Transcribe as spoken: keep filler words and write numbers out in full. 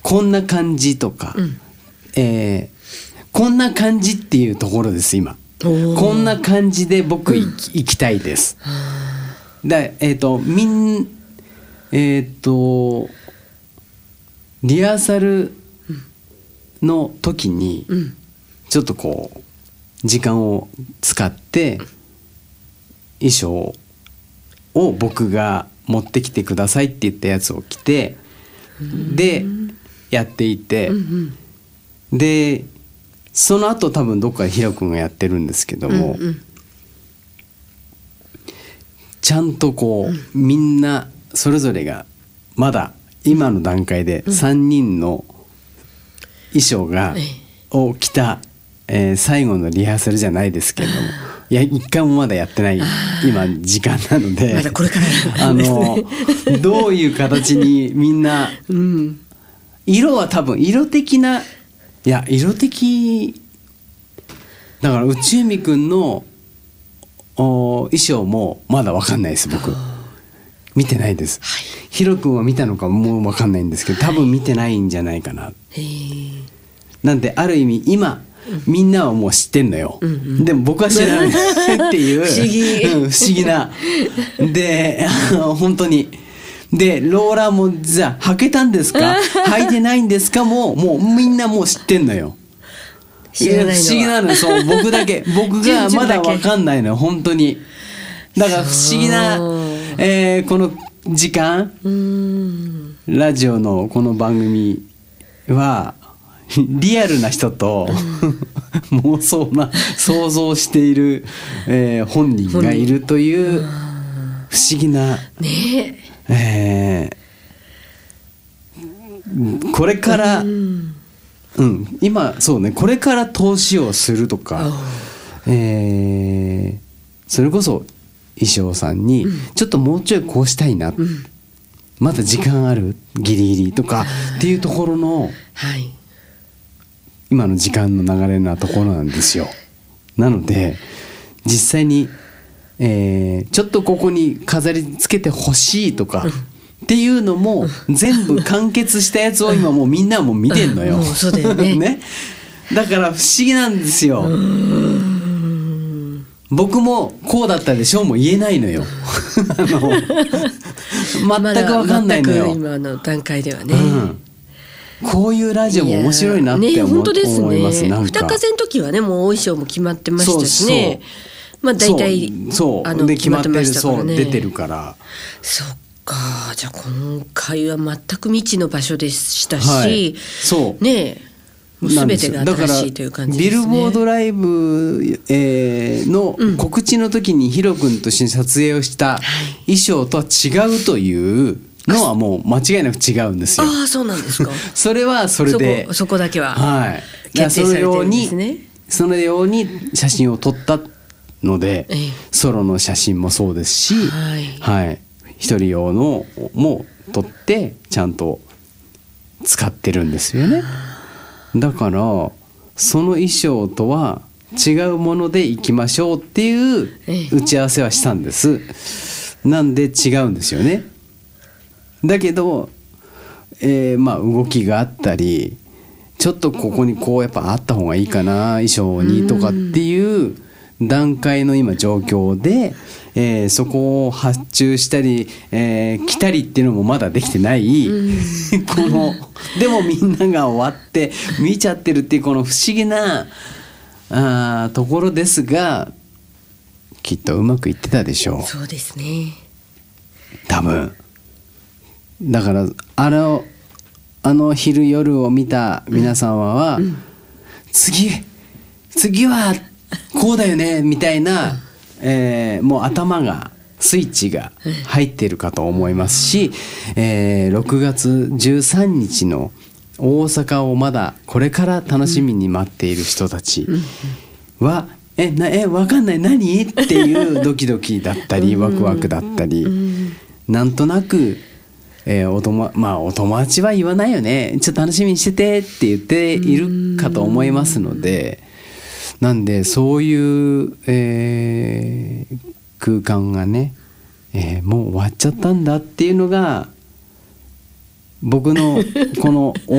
こんな感じとか、うん、えー、こんな感じっていうところです今。こんな感じで僕行き、うん、行きたいです。だえっ、ー、とみんえっ、ー、とリハーサルの時にちょっとこう時間を使って衣装を僕が持ってきてくださいって言ったやつを着てでやっていて、うんうん、でその後多分どっかでヒロ君がやってるんですけども、うんうん、ちゃんとこう、うん、みんなそれぞれがまだ今の段階でさんにんの衣装が、うん、を着た、えー、最後のリハーサルじゃないですけどもいや一回もまだやってない今時間なのでまだこれからあのどういう形にみんな、うん、色は多分色的ないや色的だから内海くんの衣装もまだ分かんないです僕見てないです、はい、ヒロくんは見たのかもう分かんないんですけど多分見てないんじゃないかな、はい、なんである意味今みんなはもう知ってんのよ、うんうん、でも僕は知らないっていう不思議、 うん、不思議なで本当にでローラーもじゃあ履けたんですか履いてないんですかももうみんなもう知ってんのよ知らないのは不思議なのそう僕だけ僕がまだ分かんないのよ本当にだから不思議な、えー、この時間うーんラジオのこの番組はリアルな人と、うん、妄想な想像している、えー、本人がいるという不思議な、 ねえー、これから、うんうん、今そうねこれから投資をするとか、えー、それこそ衣装さんに、うん、ちょっともうちょいこうしたいな、うん、まだ時間あるギリギリとかっていうところの、はい、今の時間の流れなところなんですよ。なので実際に、えー、ちょっとここに飾りつけてほしいとか、うんっていうのも全部完結したやつを今もうみんなも見てんのよ、 うん、もうそうだよねねだから不思議なんですよ。うーん僕もこうだったでしょうも言えないのよあの全く分かんないのよ、 ま、全く今の段階ではね、 うん、こういうラジオも面白いなって思、ね、本当ですね、思います。なんか二風の時はねもうお衣装も決まってましたしねまあ大体そうそうで決まってましたからねそう出てるからそっかじゃあ今回は全く未知の場所でしたし、はい、 そうねもう全てが新しいという感じですね。 ビルボードライブ、えー、の告知の時にヒロ君と一緒に撮影をした衣装とは違うというのはもう間違いなく違うんですよ。 ああそうなんですかそれはそれでそこ、そこだけは決定されてるんですね。そのように写真を撮ったので、ええ、ソロの写真もそうですし、はいはい一人用のも撮ってちゃんと使ってるんですよね。だからその衣装とは違うもので行きましょうっていう打ち合わせはしたんです。なんで違うんですよね。だけど、えー、まあ動きがあったりちょっとここにこうやっぱあった方がいいかな衣装にとかっていう段階の今状況で、えー、そこを発注したり、えー、来たりっていうのもまだできてないこのでもみんなが終わって見ちゃってるっていうこの不思議なあところですがきっとうまくいってたでしょう。 そうですね多分だからあのあの昼夜を見た皆様は、うんうん、次次はこうだよねみたいな、えー、もう頭がスイッチが入っているかと思いますし、えー、ろくがつじゅうさんにちの大阪をまだこれから楽しみに待っている人たちはえなえ分かんない何っていうドキドキだったりワクワクだったりなんとなく、えー、おともまあお友達は言わないよねちょっと楽しみにしててって言っているかと思いますのでなんでそういう、えー、空間がね、えー、もう終わっちゃったんだっていうのが僕のこの